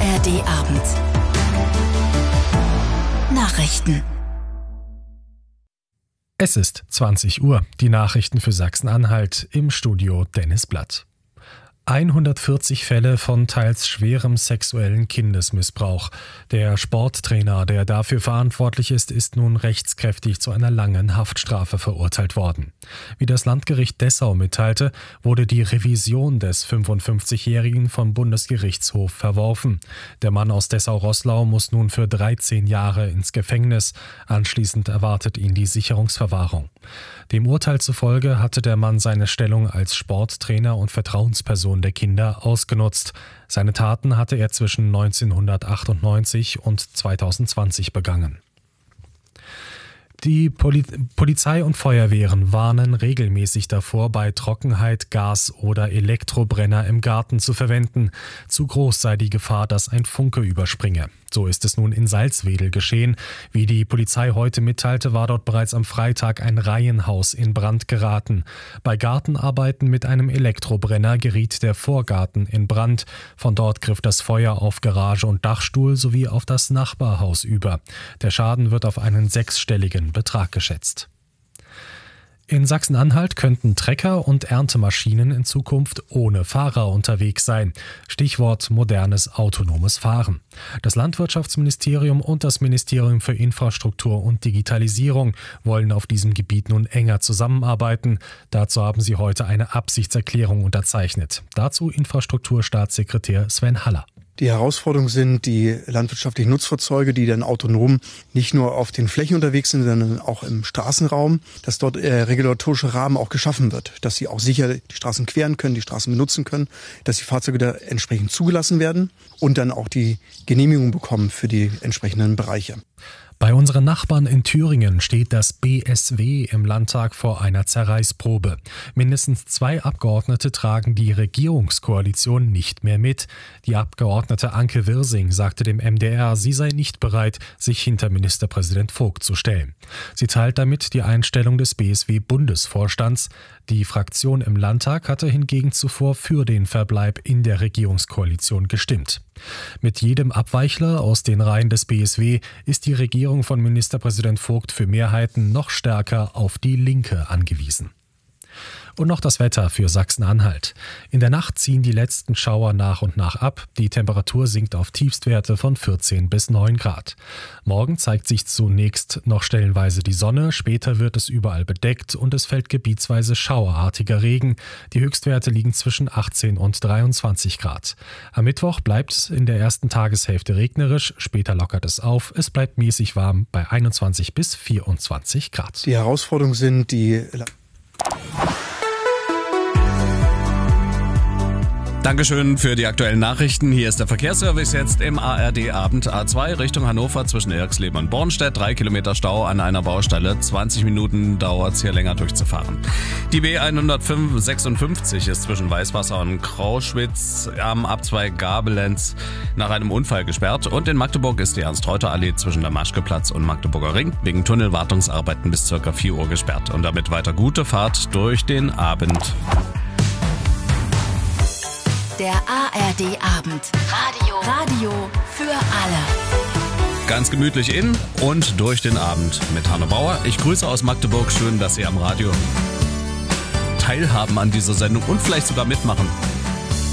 ARD-Abend. Nachrichten. Es ist 20 Uhr. Die Nachrichten für Sachsen-Anhalt, im Studio Dennis Blatt. 140 Fälle von teils schwerem sexuellen Kindesmissbrauch. Der Sporttrainer, der dafür verantwortlich ist nun rechtskräftig zu einer langen Haftstrafe verurteilt worden. Wie das Landgericht Dessau mitteilte, wurde die Revision des 55-Jährigen vom Bundesgerichtshof verworfen. Der Mann aus Dessau-Roßlau muss nun für 13 Jahre ins Gefängnis. Anschließend erwartet ihn die Sicherungsverwahrung. Dem Urteil zufolge hatte der Mann seine Stellung als Sporttrainer und Vertrauensperson der Kinder ausgenutzt. Seine Taten hatte er zwischen 1998 und 2020 begangen. Die Polizei und Feuerwehren warnen regelmäßig davor, bei Trockenheit Gas- oder Elektrobrenner im Garten zu verwenden. Zu groß sei die Gefahr, dass ein Funke überspringe. So ist es nun in Salzwedel geschehen. Wie die Polizei heute mitteilte, war dort bereits am Freitag ein Reihenhaus in Brand geraten. Bei Gartenarbeiten mit einem Elektrobrenner geriet der Vorgarten in Brand. Von dort griff das Feuer auf Garage und Dachstuhl sowie auf das Nachbarhaus über. Der Schaden wird auf einen 6-stelligen Betrag geschätzt. In Sachsen-Anhalt könnten Trecker und Erntemaschinen in Zukunft ohne Fahrer unterwegs sein. Stichwort modernes autonomes Fahren. Das Landwirtschaftsministerium und das Ministerium für Infrastruktur und Digitalisierung wollen auf diesem Gebiet nun enger zusammenarbeiten. Dazu haben sie heute eine Absichtserklärung unterzeichnet. Dazu Infrastrukturstaatssekretär Sven Haller. Die Herausforderung sind die landwirtschaftlichen Nutzfahrzeuge, die dann autonom nicht nur auf den Flächen unterwegs sind, sondern auch im Straßenraum, dass dort regulatorischer Rahmen auch geschaffen wird, dass sie auch sicher die Straßen queren können, die Straßen benutzen können, dass die Fahrzeuge da entsprechend zugelassen werden und dann auch die Genehmigung bekommen für die entsprechenden Bereiche. Bei unseren Nachbarn in Thüringen steht das BSW im Landtag vor einer Zerreißprobe. Mindestens 2 Abgeordnete tragen die Regierungskoalition nicht mehr mit. Die Abgeordnete Anke Wirsing sagte dem MDR, sie sei nicht bereit, sich hinter Ministerpräsident Vogt zu stellen. Sie teilt damit die Einstellung des BSW-Bundesvorstands. Die Fraktion im Landtag hatte hingegen zuvor für den Verbleib in der Regierungskoalition gestimmt. Mit jedem Abweichler aus den Reihen des BSW ist die Regierung von Ministerpräsident Vogt für Mehrheiten noch stärker auf die Linke angewiesen. Und noch das Wetter für Sachsen-Anhalt. In der Nacht ziehen die letzten Schauer nach und nach ab. Die Temperatur sinkt auf Tiefstwerte von 14 bis 9 Grad. Morgen zeigt sich zunächst noch stellenweise die Sonne. Später wird es überall bedeckt und es fällt gebietsweise schauerartiger Regen. Die Höchstwerte liegen zwischen 18 und 23 Grad. Am Mittwoch bleibt es in der ersten Tageshälfte regnerisch. Später lockert es auf. Es bleibt mäßig warm bei 21 bis 24 Grad. Die Herausforderungen sind die... Dankeschön für die aktuellen Nachrichten. Hier ist der Verkehrsservice jetzt im ARD-Abend. A2 Richtung Hannover zwischen Erxleben und Bornstedt. 3 Kilometer Stau an einer Baustelle. 20 Minuten dauert es hier länger durchzufahren. Die B156 ist zwischen Weißwasser und Krauschwitz am Abzweig Gabelenz nach einem Unfall gesperrt. Und in Magdeburg ist die Ernst-Reuter-Allee zwischen der Maschkeplatz und Magdeburger Ring wegen Tunnelwartungsarbeiten bis ca. 4 Uhr gesperrt. Und damit weiter gute Fahrt durch den Abend. Der ARD-Abend. Radio für alle. Ganz gemütlich in und durch den Abend mit Hanno Bauer. Ich grüße aus Magdeburg. Schön, dass Sie am Radio teilhaben an dieser Sendung und vielleicht sogar mitmachen.